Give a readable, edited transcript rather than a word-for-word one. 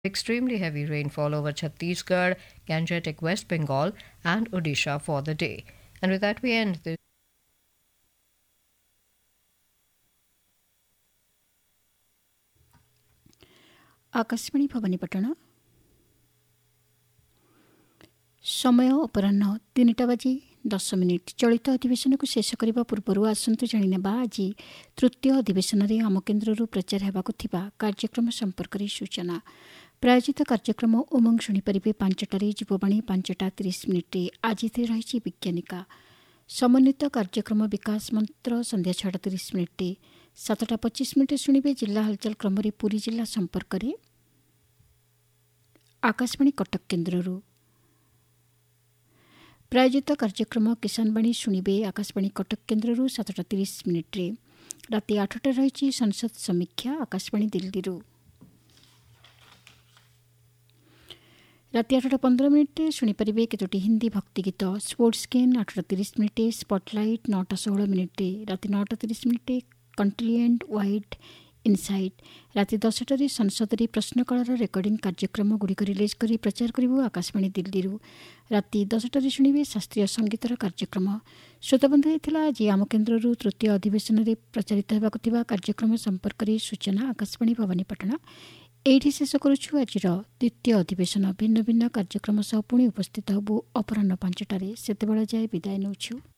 Extremely heavy rainfall over Chhattisgarh, Gangetic West Bengal, and Odisha for the day. And with that, we end this. Akashvani भवानीपटण समय अपराह्न 3टा बाजी 10 minute. चलित अधिवेशन को शेष करने पूर्व आसतु जाणा आज तृतीय अधिवेशन में आम केन्द्र प्रचार होगा कार्यक्रम संपर्क में सूचना। प्रायोजित कार्यक्रम उमंग शुणिपारे 5टार जीववाणी 5टा 30 मिनिट। आज रही विज्ञानिका समन्वित कार्यक्रम विकास मंत्र संध्या 6टा 30 मिनिट। 7टा 25 मिनिट शुणे जिला हलचल क्रम पुरी जिला संपर्क में आकाशवाणी कटक केन्द्र प्रायोजित कार्यक्रम किसान बाणी शुणे आकाशवाणी कटक केन्द्र 7टा 30 मिनिट। राति 8टा रही संसद समीक्षा आकाशवाणी दिल्ली। राति 8टा 15 मिनिट शुणिपारे केतोटी हिंदी भक्तिगीत। Sports game 8टा 30 minute. Spotlight 9टा 16 minute. राति 9टा 30 minute country and wide insight. राति 10टार संसद में प्रश्नकाल रेकर्डिंग कार्यक्रम गुड़िक रिलीज कर प्रचार करू आकाशवाणी दिल्ली। राति 10टार शुणे शास्त्रीय संगीतर कार्यक्रम। श्रोताबंधु होता आज आम केन्द्र तृतीय अधिवेशन में प्रचारित होगा कार्यक्रम संपर्क में सूचना। आकाशवाणी भवानीपटना एठी शेष करुछु आज द्वितीय अधिवेशन। भिन्न भिन्न कार्यक्रम सह पुणी उपस्थित होबु अपराह्न 5टार। सेतेबेला जाए विदाय नौछु।